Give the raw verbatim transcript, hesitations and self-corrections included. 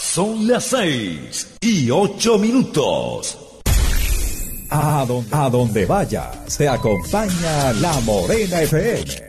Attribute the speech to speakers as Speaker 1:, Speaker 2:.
Speaker 1: Son las seis y ocho minutos.
Speaker 2: A donde, a donde vayas, te acompaña La Morena F M.